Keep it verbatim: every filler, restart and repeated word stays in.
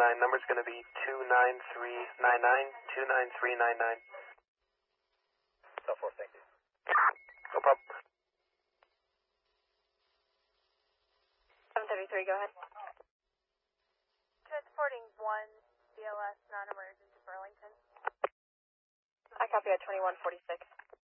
nine. Number's going to be two nine three nine nine, two nine three nine nine. Cell four, thank you. No problem. seven thirty-three, go ahead. Transporting one B L S non-emergent to Burlington. I copy at twenty-one forty-six.